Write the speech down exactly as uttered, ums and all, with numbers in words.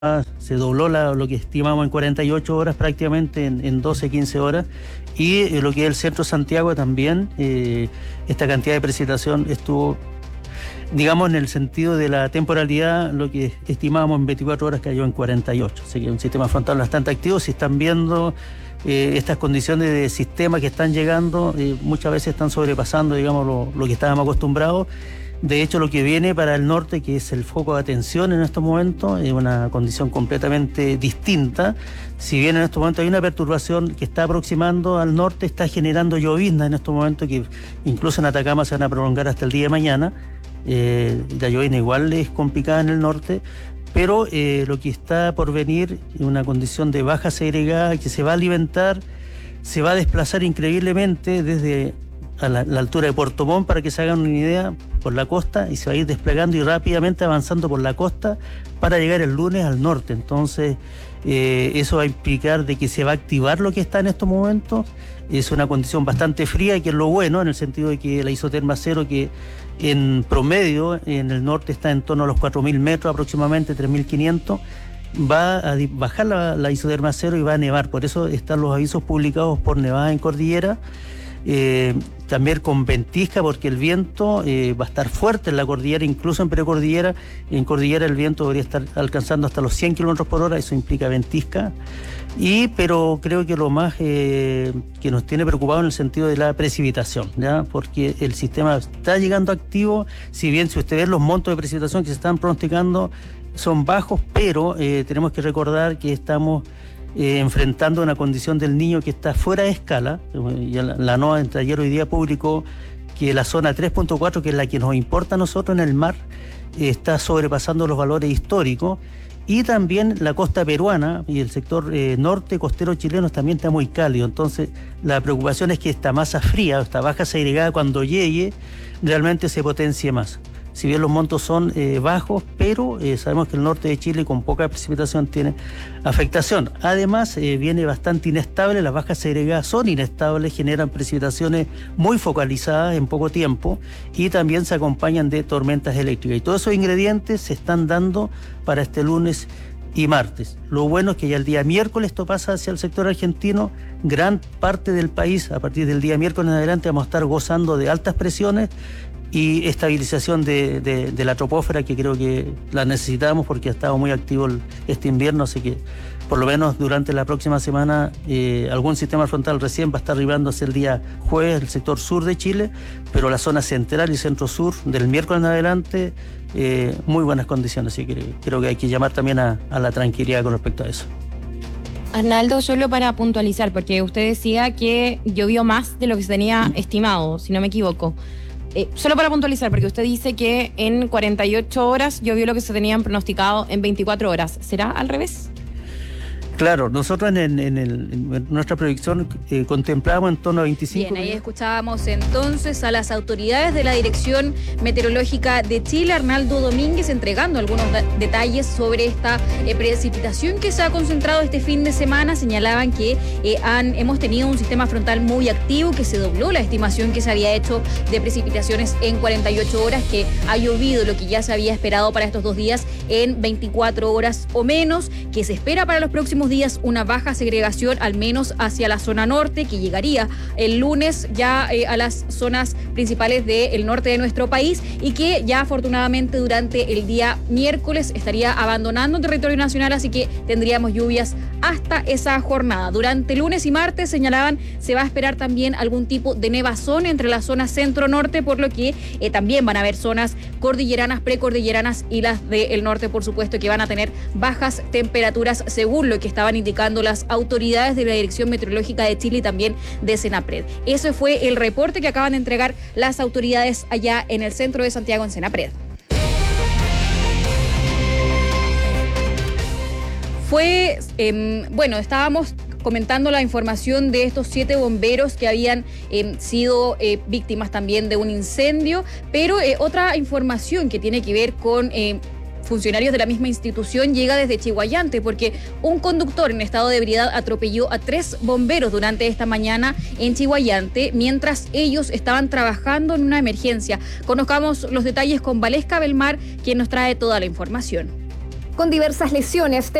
se dobló la, lo que estimamos en cuarenta y ocho horas prácticamente, en, en doce, quince horas, y eh, lo que es el centro de Santiago también, eh, esta cantidad de precipitación estuvo, digamos, en el sentido de la temporalidad, lo que estimábamos en veinticuatro horas cayó en cuarenta y ocho, así que un sistema frontal bastante activo. Si están viendo eh, estas condiciones de sistema que están llegando, eh, muchas veces están sobrepasando, digamos, lo, lo que estábamos acostumbrados. De hecho, lo que viene para el norte, que es el foco de atención en estos momentos, es una condición completamente distinta. Si bien en estos momentos hay una perturbación que está aproximando al norte, está generando lloviznas en estos momentos que incluso en Atacama se van a prolongar hasta el día de mañana. Eh, la llovizna igual es complicada en el norte, pero eh, lo que está por venir es una condición de baja segregada que se va a alimentar, se va a desplazar increíblemente desde a la, la altura de Puerto Montt, para que se hagan una idea, por la costa, y se va a ir desplegando y rápidamente avanzando por la costa para llegar el lunes al norte. Entonces eh, eso va a implicar de que se va a activar lo que está en estos momentos. Es una condición bastante fría, que es lo bueno, en el sentido de que la isoterma cero, que en promedio en el norte está en torno a los cuatro mil metros aproximadamente, tres mil quinientos, va a bajar la, la isoterma cero y va a nevar. Por eso están los avisos publicados por nevada en cordillera. Eh, también con ventisca, porque el viento eh, va a estar fuerte en la cordillera, incluso en precordillera. En cordillera el viento debería estar alcanzando hasta los cien kilómetros por hora, eso implica ventisca. Y, pero creo que lo más eh, que nos tiene preocupado en el sentido de la precipitación, ¿ya? Porque el sistema está llegando activo. Si bien, si usted ve los montos de precipitación que se están pronosticando, son bajos, pero eh, tenemos que recordar que estamos Eh, enfrentando una condición del Niño que está fuera de escala. Ya la, la NOAA entre ayer hoy día publicó que la zona tres punto cuatro, que es la que nos importa a nosotros en el mar, eh, está sobrepasando los valores históricos, y también la costa peruana y el sector eh, norte costero chileno también está muy cálido. Entonces la preocupación es que esta masa fría, esta baja segregada, cuando llegue realmente se potencie más. Si bien los montos son eh, bajos, pero eh, sabemos que el norte de Chile con poca precipitación tiene afectación. Además eh, viene bastante inestable, las bajas segregadas son inestables, generan precipitaciones muy focalizadas en poco tiempo, y también se acompañan de tormentas eléctricas. Y todos esos ingredientes se están dando para este lunes y martes. Lo bueno es que ya el día miércoles esto pasa hacia el sector argentino. Gran parte del país, a partir del día miércoles en adelante, vamos a estar gozando de altas presiones y estabilización de, de, de la troposfera, que creo que la necesitamos porque ha estado muy activo el, este invierno, así que por lo menos durante la próxima semana eh, algún sistema frontal recién va a estar arribando hacia el día jueves el sector sur de Chile, pero la zona central y centro-sur del miércoles en adelante, eh, muy buenas condiciones, así que creo que hay que llamar también a, a la tranquilidad con respecto a eso. Arnaldo, solo para puntualizar, porque usted decía que llovió más de lo que se tenía estimado, si no me equivoco. Eh, solo para puntualizar, porque usted dice que en cuarenta y ocho horas llovió lo que se tenían pronosticado en veinticuatro horas. ¿Será al revés? Claro, nosotros en, en, en, el, en nuestra proyección eh, contemplábamos en torno a veinticinco. Bien, ahí escuchábamos entonces a las autoridades de la Dirección Meteorológica de Chile, Arnaldo Domínguez, entregando algunos detalles sobre esta eh, precipitación que se ha concentrado este fin de semana. Señalaban que eh, han, hemos tenido un sistema frontal muy activo, que se dobló la estimación que se había hecho de precipitaciones en cuarenta y ocho horas, que ha llovido lo que ya se había esperado para estos dos días en veinticuatro horas o menos, que se espera para los próximos días una baja segregación, al menos hacia la zona norte, que llegaría el lunes ya eh, a las zonas principales del norte de nuestro país, y que ya afortunadamente durante el día miércoles estaría abandonando territorio nacional, así que tendríamos lluvias hasta esa jornada. Durante lunes y martes, señalaban, se va a esperar también algún tipo de nevazón entre la zona centro-norte, por lo que eh, también van a haber zonas cordilleranas, precordilleranas y las del norte, por supuesto, que van a tener bajas temperaturas, según lo que estaban indicando las autoridades de la Dirección Meteorológica de Chile y también de Senapred. Ese fue el reporte que acaban de entregar las autoridades allá en el centro de Santiago, en Senapred. Fue, eh, bueno, estábamos comentando la información de estos siete bomberos que habían eh, sido eh, víctimas también de un incendio, pero eh, otra información que tiene que ver con Eh, funcionarios de la misma institución llega desde Chihuayante, porque un conductor en estado de ebriedad atropelló a tres bomberos durante esta mañana en Chihuayante, mientras ellos estaban trabajando en una emergencia. Conozcamos los detalles con Valesca Belmar, quien nos trae toda la información. con diversas lesiones.